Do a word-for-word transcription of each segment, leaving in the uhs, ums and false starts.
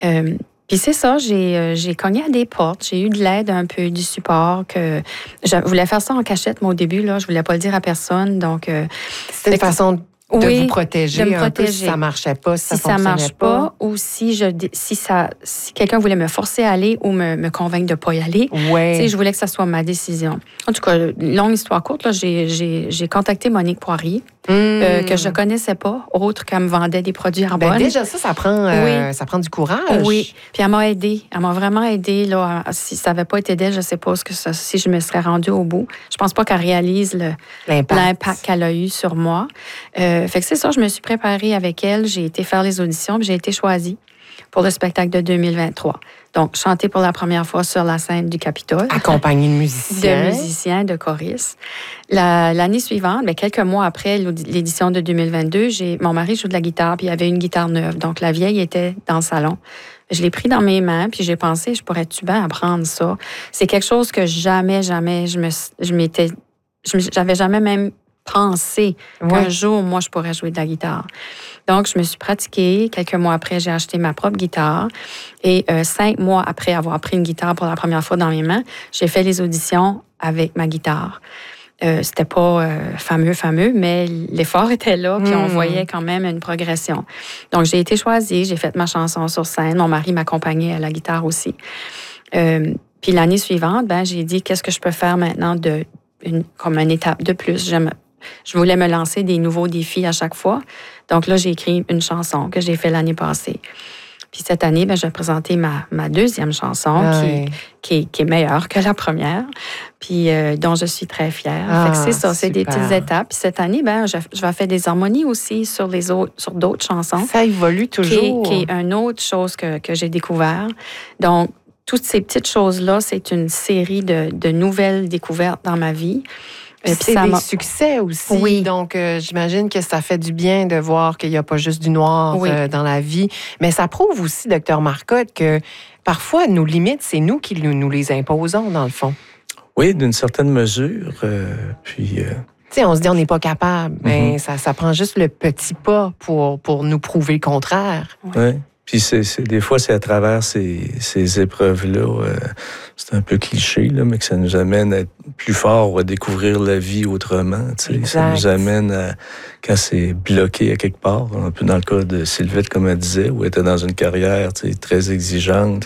Euh, Puis c'est ça, j'ai, euh, j'ai cogné à des portes, j'ai eu de l'aide un peu, du support. Que je voulais faire ça en cachette, moi, au début, là, je voulais pas le dire à personne. Donc, euh, c'était une façon de oui, vous protéger de me un protéger. peu si ça marchait pas, si, si ça ça fonctionnait marche pas. pas, ou si je si ça si quelqu'un voulait me forcer à aller ou me, me convaincre de pas y aller, ouais. tu sais, je voulais que ça soit ma décision. En tout cas, longue histoire courte, là, j'ai, j'ai, j'ai contacté Monique Poirier, Mmh. euh, que je connaissais pas, autre qu'elle me vendait des produits Arbonne. Ben déjà ça, ça prend, euh, oui. ça prend du courage. Oui, puis elle m'a aidée. Elle m'a vraiment aidée. Là. Si ça n'avait pas été d'elle, je ne sais pas ce que ça, si je me serais rendue au bout. Je pense pas qu'elle réalise le, l'impact. l'impact qu'elle a eu sur moi. Euh, fait que c'est ça, je me suis préparée avec elle. J'ai été faire les auditions, puis j'ai été choisie pour le spectacle de deux mille vingt-trois. Donc, chanter pour la première fois sur la scène du Capitole. Accompagnée de musiciens. De musiciens, de choristes. La, l'année suivante, bien, quelques mois après l'édition de deux mille vingt-deux, j'ai, mon mari joue de la guitare, puis il y avait une guitare neuve. Donc, la vieille était dans le salon. Je l'ai pris dans mes mains, puis j'ai pensé, je pourrais-tu bien apprendre ça? C'est quelque chose que jamais, jamais, je me, je m'étais, je, j'avais jamais même pensé ouais. qu'un jour, moi, je pourrais jouer de la guitare. Donc, je me suis pratiquée. Quelques mois après, j'ai acheté ma propre guitare. Et euh, cinq mois après avoir pris une guitare pour la première fois dans mes mains, j'ai fait les auditions avec ma guitare. Euh, c'était pas euh, fameux, fameux, mais l'effort était là, puis mmh. on voyait quand même une progression. Donc, j'ai été choisie, j'ai fait ma chanson sur scène. Mon mari m'accompagnait à la guitare aussi. Euh, puis l'année suivante, ben, j'ai dit, qu'est-ce que je peux faire maintenant de, une, comme une étape de plus? J'aime, je voulais me lancer des nouveaux défis à chaque fois. Donc là, j'ai écrit une chanson que j'ai faite l'année passée. Puis cette année, ben, je vais présenter ma, ma deuxième chanson ouais. qui, qui, est, qui est meilleure que la première, puis euh, dont je suis très fière. Ah, fait que c'est ça, c'est super. des petites étapes. Puis cette année, ben, je, je vais faire des harmonies aussi sur, les autres, sur d'autres chansons. Ça évolue toujours. Qui est, qui est une autre chose que, que j'ai découvert. Donc, toutes ces petites choses-là, c'est une série de, de nouvelles découvertes dans ma vie. Puis c'est des succès aussi. Oui. Donc, euh, j'imagine que ça fait du bien de voir qu'il n'y a pas juste du noir oui. euh, dans la vie. Mais ça prouve aussi, docteur Marcotte, que parfois, nos limites, c'est nous qui nous les imposons, dans le fond. Oui, d'une certaine mesure. Euh, puis... Euh... Tu sais, on se dit on n'est pas capable, mais mm-hmm. ça, ça prend juste le petit pas pour, pour nous prouver le contraire. Oui. Ouais. Puis c'est, c'est, des fois, c'est à travers ces, ces épreuves-là, euh, c'est un peu cliché, là, mais que ça nous amène à être plus forts, à découvrir la vie autrement. Ça nous amène à, quand c'est bloqué à quelque part, un peu dans le cas de Sylvette, comme elle disait, où elle était dans une carrière très exigeante,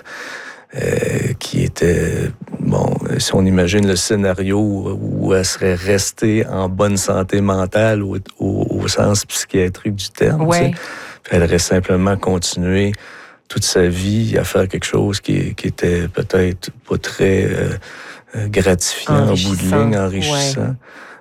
euh, qui était, bon, si on imagine le scénario où elle serait restée en bonne santé mentale au, au, au sens psychiatrique du terme, ouais. Elle aurait simplement continué toute sa vie à faire quelque chose qui, qui était peut-être pas très euh, gratifiant au bout de ligne, enrichissant. Ouais.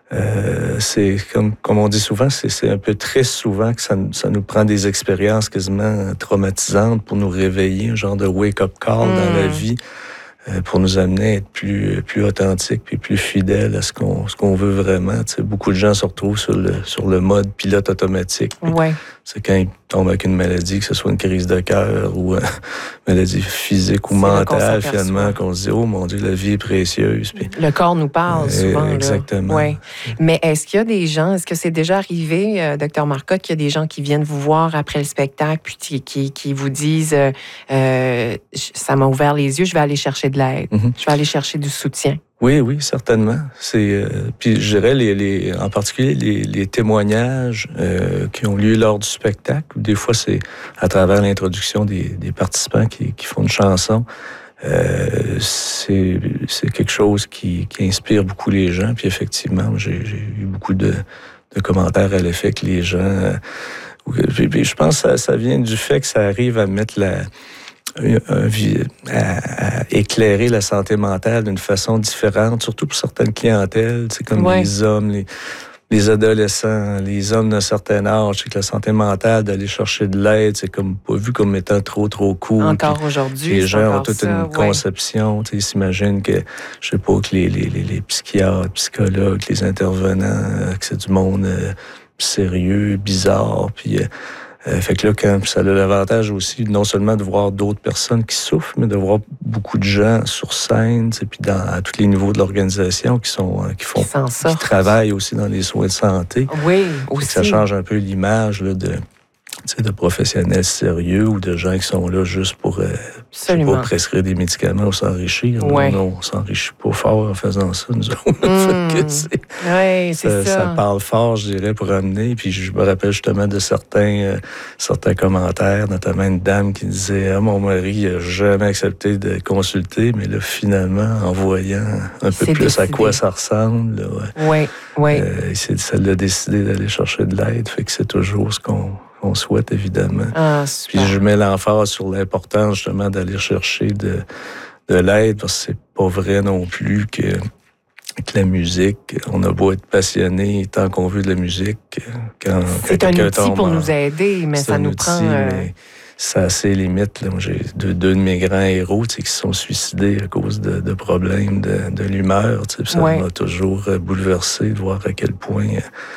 Euh, c'est comme, comme on dit souvent, c'est, c'est un peu très souvent que ça, ça nous prend des expériences quasiment traumatisantes pour nous réveiller, un genre de wake-up call mmh. dans la vie, euh, pour nous amener à être plus, plus authentiques puis plus fidèles à ce qu'on, ce qu'on veut vraiment. Tu sais, beaucoup de gens se retrouvent sur le, sur le mode pilote automatique. Ouais. C'est quand ils tombent avec une maladie, que ce soit une crise de cœur ou une maladie physique ou c'est mentale, finalement, qu'on se dit « Oh mon Dieu, la vie est précieuse. » Puis, le corps nous parle euh, souvent. Exactement. Ouais. Mais est-ce qu'il y a des gens, est-ce que c'est déjà arrivé, euh, docteur Marcotte, qu'il y a des gens qui viennent vous voir après le spectacle puis qui, qui, qui vous disent euh, euh, « Ça m'a ouvert les yeux, je vais aller chercher de l'aide, mm-hmm. je vais aller chercher du soutien ». Oui, oui, certainement. C'est, euh, puis je dirais, les, les, en particulier, les, les témoignages euh, qui ont lieu lors du spectacle. Des fois, c'est à travers l'introduction des, des participants qui, qui font une chanson. Euh, c'est, c'est quelque chose qui, qui inspire beaucoup les gens. Puis effectivement, j'ai, j'ai eu beaucoup de, de commentaires à l'effet que les gens... Euh, puis, puis je pense que ça, ça vient du fait que ça arrive à mettre la... Un, un, à, à éclairer la santé mentale d'une façon différente, surtout pour certaines clientèles, c'est comme ouais. les hommes, les, les adolescents, les hommes d'un certain âge, c'est que la santé mentale, d'aller chercher de l'aide, c'est comme pas vu comme étant trop, trop cool. Encore puis, aujourd'hui, les gens ont toute ça, une ouais. conception, ils s'imaginent que, je sais pas, que les, les, les, les psychiatres, psychologues, les intervenants, que c'est du monde euh, sérieux, bizarre, puis... Euh, Euh, fait que là, quand ça a l'avantage aussi, non seulement de voir d'autres personnes qui souffrent, mais de voir beaucoup de gens sur scène, puis dans, à tous les niveaux de l'organisation qui sont, qui font, qui, qui travaillent aussi dans les soins de santé. Oui, aussi. Ça change un peu l'image là, de, tu sais, de professionnels sérieux ou de gens qui sont là juste pour euh, je sais pas, prescrire des médicaments ou s'enrichir. Ouais. Non, non, on s'enrichit pas fort en faisant ça, nous autres. Mmh. Fait que c'est, oui, c'est ça, ça. ça parle fort, je dirais, pour amener. Puis je me rappelle justement de certains, euh, certains commentaires, notamment une dame qui disait « Ah, mon mari n'a jamais accepté de consulter, mais là, finalement, en voyant un peu plus décidé. À quoi ça ressemble, là, ouais, oui, oui. Euh, ça l'a décidé d'aller chercher de l'aide. Fait que c'est toujours ce qu'on... qu'on souhaite, évidemment. Ah, puis je mets l'emphase sur l'importance, justement, d'aller chercher de, de l'aide, parce que c'est pas vrai non plus que, que la musique, on a beau être passionné tant qu'on veut de la musique. Quand, c'est quand un outil pour en, nous aider, mais ça nous outil, prend... Euh... Mais ça a ses limites. Là. Moi, j'ai deux, deux de mes grands héros qui se sont suicidés à cause de, de problèmes de, de l'humeur. Ça ouais. m'a toujours bouleversé de voir à quel point...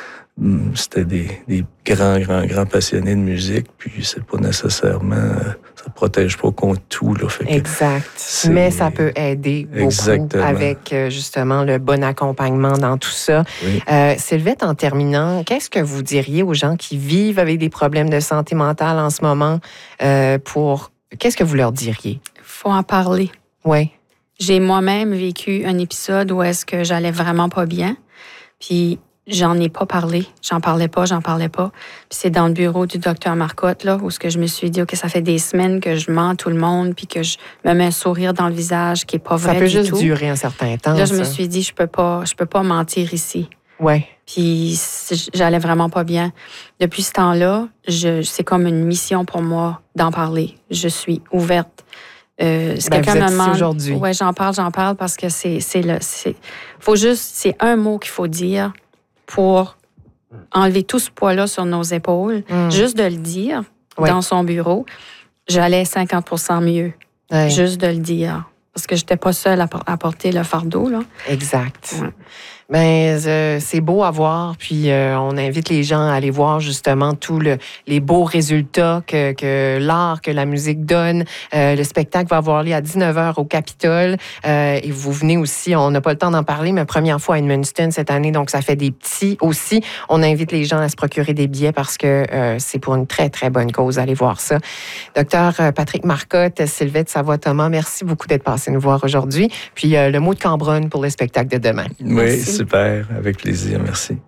C'était des, des grands, grands, grands passionnés de musique, puis c'est pas nécessairement... Ça protège pas contre tout, là. Fait que exact. Mais ça peut aider beaucoup exactement. Avec, justement, le bon accompagnement dans tout ça. Oui. Euh, Sylvette, en terminant, qu'est-ce que vous diriez aux gens qui vivent avec des problèmes de santé mentale en ce moment euh, pour... Qu'est-ce que vous leur diriez? Il faut en parler. Oui. J'ai moi-même vécu un épisode où est-ce que j'allais vraiment pas bien, puis... J'en ai pas parlé. J'en parlais pas, j'en parlais pas. Puis c'est dans le bureau du docteur Marcotte, là, où ce que je me suis dit, OK, ça fait des semaines que je mens à tout le monde, puis que je me mets un sourire dans le visage qui est pas vrai du tout. Ça peut juste durer un certain temps. Là, ça. je me suis dit, je peux pas, je peux pas mentir ici. Ouais. Puis j'allais vraiment pas bien. Depuis ce temps-là, je, c'est comme une mission pour moi d'en parler. Je suis ouverte. Euh, si ben, quelqu'un vous êtes me demande, ici aujourd'hui. Ouais, j'en parle, j'en parle parce que c'est, c'est le, c'est, faut juste, c'est un mot qu'il faut dire pour enlever tout ce poids-là sur nos épaules. Mm. Juste de le dire oui. dans son bureau, j'allais cinquante pour cent mieux. Oui. Juste de le dire. Parce que je n'étais pas seule à, à porter le fardeau. Là. Exact. Ouais. Ben, euh, c'est beau à voir, puis euh, on invite les gens à aller voir justement tous le, les beaux résultats que, que l'art, que la musique donne. Euh, le spectacle va avoir lieu à dix-neuf heures au Capitole, euh, et vous venez aussi, on n'a pas le temps d'en parler, mais première fois à Edmundston cette année, donc ça fait des petits aussi. On invite les gens à se procurer des billets parce que euh, c'est pour une très, très bonne cause. Allez voir ça. Docteur Patrick Marcotte, Sylvette Savoie-Thomas, merci beaucoup d'être passé nous voir aujourd'hui. Puis euh, le mot de Cambronne pour le spectacle de demain. Oui, merci. Super, avec plaisir, merci.